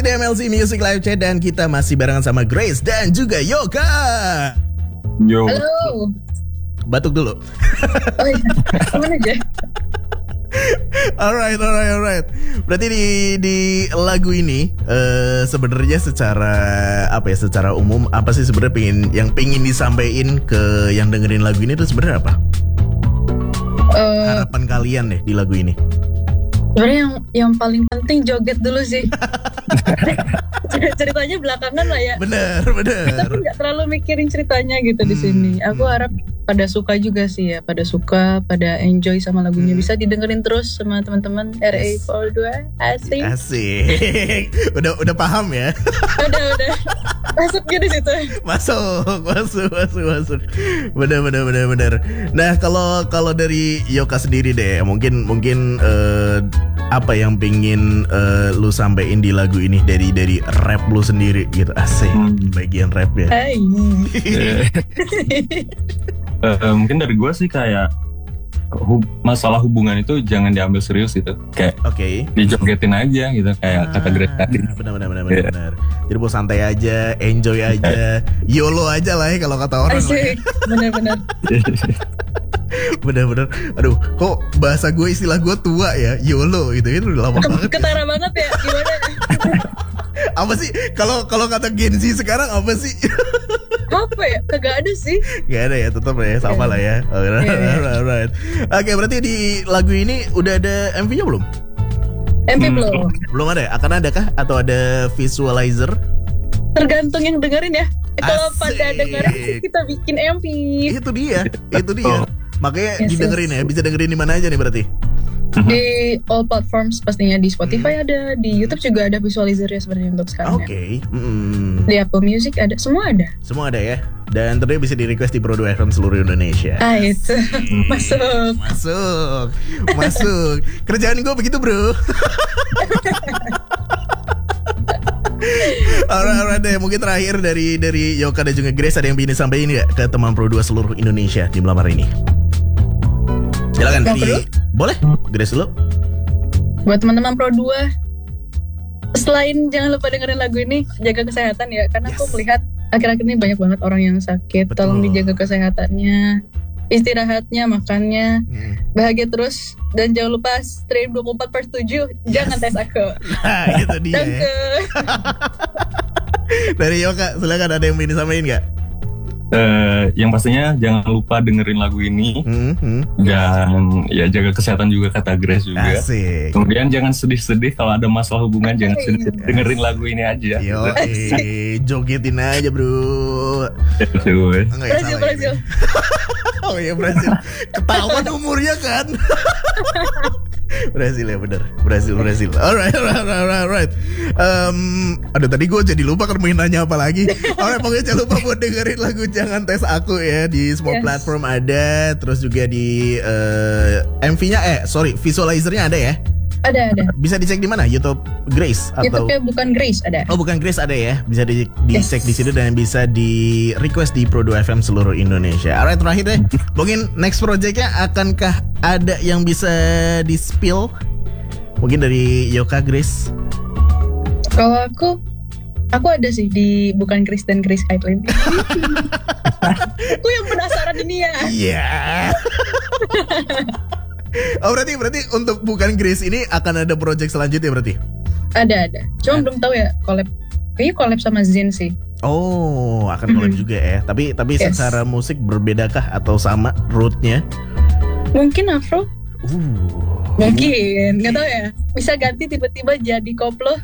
Masih di MLC Music Live Chat dan kita masih barengan sama Grace dan juga Yoka. Yo. Halo. Batuk dulu. Oh iya, kemana aja? Alright. Berarti di lagu ini sebenarnya secara umum apa sih sebenarnya yang pengen disampaikan ke yang dengerin lagu ini tuh sebenarnya apa? Harapan kalian deh di lagu ini. Sebenarnya yang paling penting joget dulu sih. Ceritanya belakangan lah ya. Bener. Tapi nggak terlalu mikirin ceritanya gitu di sini. Aku harap pada suka juga sih ya, pada enjoy sama lagunya. Bisa didengerin terus sama teman-teman RA42. Asik. Udah paham ya? Udah. Masuk gitu situ. Masuk. Bener. Nah, kalau dari Yoka sendiri deh, mungkin apa yang pingin lu sampein di lagu ini dari rap lu sendiri gitu. Asik. Bagian rap ya. Hai. Mungkin dari gue sih kayak masalah hubungan itu jangan diambil serius gitu. Kayak dijogetin aja gitu, kayak kata Grace tadi. Benar. Jadi mau santai aja, enjoy aja, YOLO aja lah ya kalau kata orang. Asik. Bener. Bener. Aduh, kok bahasa gue, istilah gue tua ya, YOLO gitu. Itu udah lama banget. Ketara banget ya, gimana? Apa sih kalau kata Gen Z sekarang apa sih? Apa ya? Kagak ada sih. Gak ada ya, tetap ya, sama lah ya. Alright. Oke, berarti di lagu ini udah ada MV-nya belum? MV belum. Belum ada ya? Akan ada kah? Atau ada visualizer? Tergantung yang dengerin ya. Kalau pada dengerin kita bikin MV. Itu dia. Makanya didengerin ya. Bisa dengerin di mana aja nih berarti? Di all platforms pastinya, di Spotify ada, di YouTube juga ada visualizernya sebenarnya untuk sekarang. Di Apple Music ada, semua ada ya. Dan tentunya bisa di request di Pro 2 FM seluruh Indonesia. Itu Masuk. Kerjaan gue begitu bro. Alright deh, mungkin terakhir dari Yoka dan juga Grace, ada yang ingin sampaikan ya ke teman Pro 2 seluruh Indonesia di malam hari ini? Silakan. Boleh, Grace dulu. Buat teman-teman Pro 2, selain jangan lupa dengerin lagu ini, jaga kesehatan ya. Karena aku melihat akhir-akhir ini banyak banget orang yang sakit. Betul. Tolong dijaga kesehatannya, istirahatnya, makannya, bahagia terus. Dan jangan lupa stream 24/7. Jangan tes aku. Nah, itu dia ya. Dari Yoka, silakan, ada yang ingin disampaikan gak? Yang pastinya jangan lupa dengerin lagu ini. Dan ya jaga kesehatan juga, kata Grace juga. Asik. Kemudian jangan sedih-sedih kalau ada masalah hubungan, jangan sedih, dengerin lagu ini aja. Jogetin aja bro. Brazil. Oh iya, Brazil. Ketahuan umurnya kan. Brazil ya, bener. Brazil. Alright. Aduh, tadi gue jadi lupa kan mau nanya apa lagi. Alright, pokoknya jangan lupa buat dengerin lagu Jangan Tes Aku ya. Di semua platform ada. Terus juga di MV-nya, visualizernya ada ya? Ada. Bisa dicek di mana? YouTube Grace atau? YouTube-nya bukan Grace ada. Oh, bukan Grace ada ya. Bisa dicek di situ dan bisa di request di Pro 2 FM seluruh Indonesia. Alright, terakhir deh. Mungkin next project-nya akankah ada yang bisa di-spill? Mungkin dari Yoka, Grace. Kalau aku ada sih di bukan Grace dan Grace Kaitlyn. Aku yang penasaran ini ya. Iya. Oh, berarti untuk bukan Grace ini akan ada project selanjutnya berarti? Ada. Cuma belum tahu ya kayaknya collab sama Zen sih. Oh, akan collab juga ya. Tapi secara musik berbedakah atau sama rootnya? Mungkin Afro. Mungkin, nggak tahu ya. Bisa ganti tiba-tiba jadi koplo.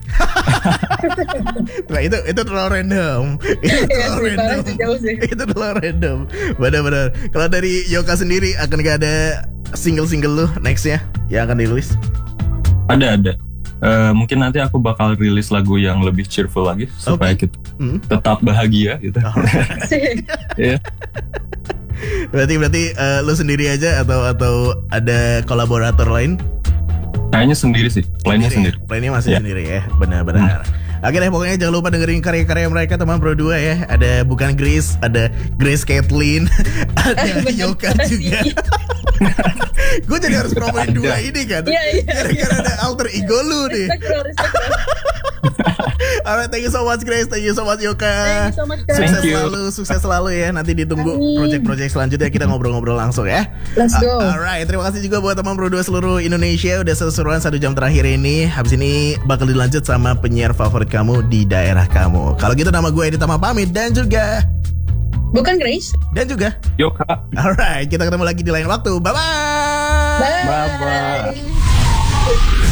Nah, itu terlalu random. Itu terlalu random. Benar-benar. Kalau dari Yoka sendiri akan gak ada single lu nextnya yang akan dirilis? Ada. Mungkin nanti aku bakal rilis lagu yang lebih cheerful lagi supaya kita tetap bahagia gitu. Yeah. Berarti lu sendiri aja atau ada kolaborator lain? Kayaknya sendiri sih, plannya sendiri. Plannya masih sendiri ya, benar-benar. Oke deh, pokoknya jangan lupa dengerin karya-karya mereka teman Pro 2 ya. Ada bukan Grace, ada Grace Kaitlyn, ada Yoka juga. Gue jadi harus promoin dua ini kan. Gara-gara ada alter ego lu nih. Alright, thank you so much Grace, thank you so much Yoka. Thank you so much guys. Sukses selalu ya. Nanti ditunggu project-project selanjutnya, kita ngobrol-ngobrol langsung ya. Let's go. Alright, terima kasih juga buat teman Pro 2 seluruh Indonesia udah seru-seruan 1 jam terakhir ini. Habis ini bakal dilanjut sama penyiar favorit kamu di daerah kamu. Kalau gitu nama gue Editama pamit dan juga bukan Grace dan juga Yoka. Alright, kita ketemu lagi di lain waktu. Bye bye. Bye. Bye bye.